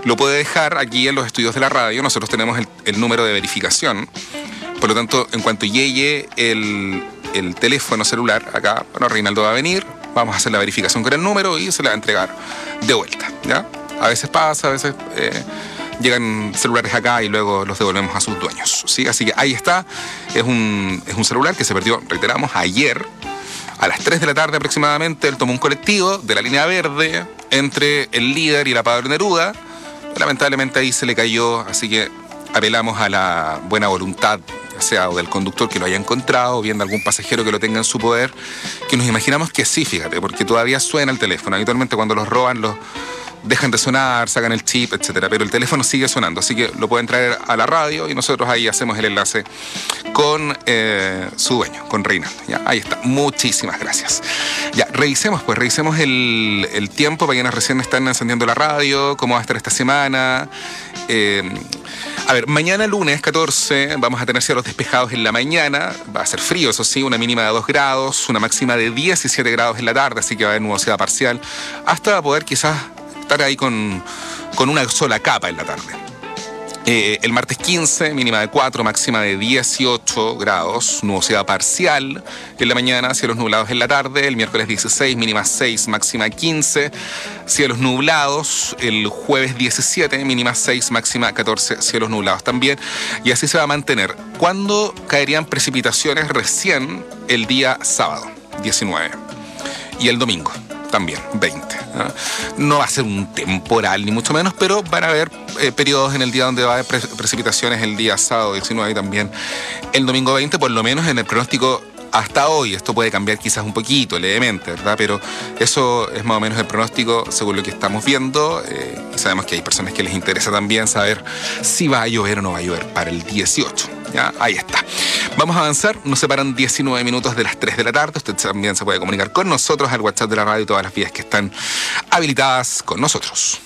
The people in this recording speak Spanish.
lo puede dejar aquí en los estudios de la radio. Nosotros tenemos el número de verificación. Por lo tanto, en cuanto llegue el teléfono celular acá, bueno, Reinaldo va a venir, vamos a hacer la verificación con el número y se la va a entregar de vuelta, ¿ya? A veces pasa, a veces llegan celulares acá y luego los devolvemos a sus dueños, ¿sí? Así que ahí está, es un celular que se perdió, reiteramos, ayer a las 3 de la tarde aproximadamente. Él tomó un colectivo de la línea verde entre el Líder y la Pablo Neruda. Lamentablemente ahí se le cayó, así que apelamos a la buena voluntad, ya sea o del conductor que lo haya encontrado, o bien de algún pasajero que lo tenga en su poder, que nos imaginamos que sí, fíjate, porque todavía suena el teléfono. Habitualmente cuando los roban, los dejan de sonar, sacan el chip, etcétera, pero el teléfono sigue sonando, así que lo pueden traer a la radio y nosotros ahí hacemos el enlace con su dueño, con Reinaldo. Ya, ahí está. Muchísimas gracias. Ya, revisemos el tiempo para quienes recién están encendiendo la radio, cómo va a estar esta semana. A ver, mañana lunes 14 vamos a tener cielos despejados en la mañana, va a ser frío, eso sí, una mínima de 2 grados, una máxima de 17 grados en la tarde, así que va a haber nubosidad parcial, hasta poder quizás estar ahí con una sola capa en la tarde. El martes 15, mínima de 4, máxima de 18 grados, nubosidad parcial en la mañana, cielos nublados en la tarde. El miércoles 16, mínima 6, máxima 15, cielos nublados. El jueves 17, mínima 6, máxima 14, cielos nublados también. Y así se va a mantener. ¿Cuándo caerían precipitaciones? Recién el día sábado, 19. Y el domingo también, 20. No va a ser un temporal, ni mucho menos, pero van a haber periodos en el día donde va a haber precipitaciones el día sábado 19 y también el domingo 20, por lo menos en el pronóstico hasta hoy. Esto puede cambiar quizás un poquito, levemente, ¿verdad? Pero eso es más o menos el pronóstico según lo que estamos viendo. Y sabemos que hay personas que les interesa también saber si va a llover o no va a llover para el 18. ¿Ya? Ahí está. Vamos a avanzar. Nos separan 19 minutos de las 3 de la tarde. Usted también se puede comunicar con nosotros al WhatsApp de la radio y todas las vías que están habilitadas con nosotros.